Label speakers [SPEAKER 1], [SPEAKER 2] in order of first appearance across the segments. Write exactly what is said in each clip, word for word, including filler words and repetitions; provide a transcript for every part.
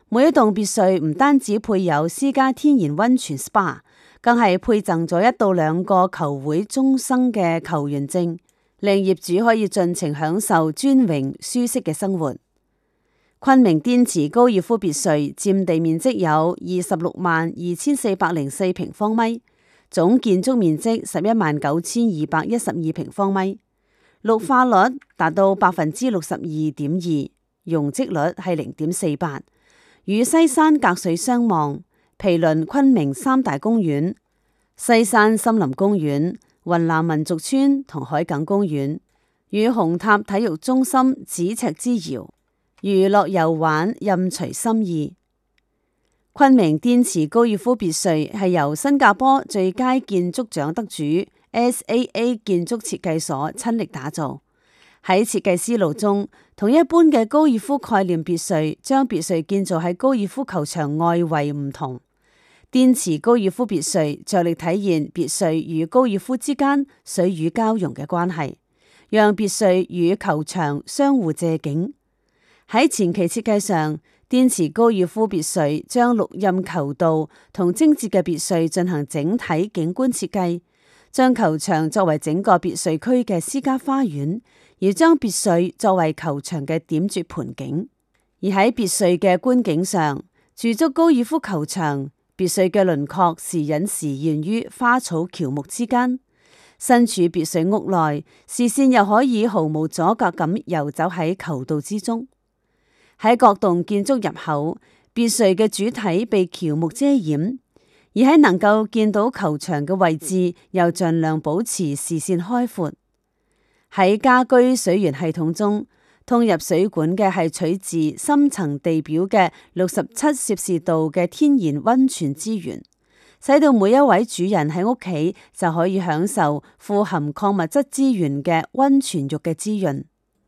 [SPEAKER 1] 每一棟別墅唔單止配有私家天然溫泉 S P A， 更係配贈咗一到兩個球會終生嘅球員證，令業主可以盡情享受尊榮舒適嘅生活。昆明滇池高爾夫別墅佔地面積有二十六萬二千四百零四平方米，總建築面積十一萬九千二百一十二平方米，綠化率達到百分之六十二點二，容積率係零點四八，與西山隔水相望，毗鄰昆明三大公園：西山森林公園、雲南民族村同海埂公園，與紅塔體育中心咫尺之遙。娛樂遊玩任隨心意。昆明滇池高爾夫別墅係由新加坡最佳建築獎得主 S A A 建築設計所親力打造。喺設計思路中，同一般嘅高爾夫概念別墅將別墅建造喺高爾夫球場外圍唔同。滇池高爾夫別墅着力體現別墅與高爾夫之間水乳交融嘅關係，讓別墅與球場相互借景。喺前期設計上，滇池高爾夫別墅將綠蔭球道同精緻嘅別墅進行整體景觀設計，將球場作為整個別墅區嘅私家花園，而將別墅作為球場嘅點綴盆景。而喺別墅嘅觀景上，駐足高爾夫球場，別墅嘅輪廓時隱時現於花草喬木之間。身處別墅屋內，視線又可以毫無阻隔咁游走喺球道之中。喺各棟建築入口，別墅嘅主體被喬木遮掩，而喺能夠見到球場嘅位置，又盡量保持視線開闊。喺家居水源系統中，通入水管嘅係取自深層地表嘅六十七攝氏度嘅天然溫泉資源，使到每一位主人喺屋企就可以享受富含礦物質資源嘅溫泉浴嘅滋潤。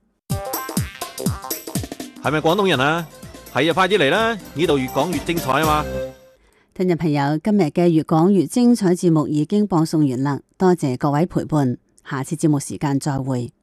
[SPEAKER 2] 係咪廣東人啊？係啊，快啲嚟啦！呢度越講越精彩啊嘛！
[SPEAKER 1] 聽眾朋友，今日嘅越講越精彩節目已經播送完啦，多謝各位陪伴，下次節目時間再會。